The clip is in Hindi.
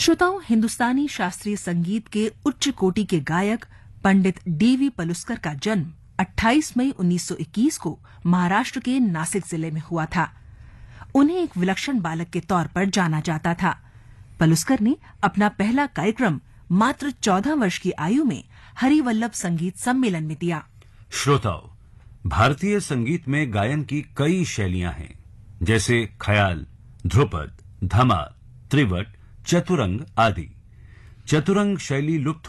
श्रोताओं, हिंदुस्तानी शास्त्रीय संगीत के उच्च कोटि के गायक पंडित डीवी पलुस्कर का जन्म 28 मई 1921 को महाराष्ट्र के नासिक जिले में हुआ था। उन्हें एक विलक्षण बालक के तौर पर जाना जाता था। पलुस्कर ने अपना पहला कार्यक्रम मात्र 14 वर्ष की आयु में हरिवल्लभ संगीत सम्मेलन में दिया। श्रोताओ, भारतीय संगीत में गायन की कई शैलियां हैं, जैसे ख्याल, ध्रुपद, धमाल, त्रिवट, चतुरंग आदि। चतुरंग शैली लुप्त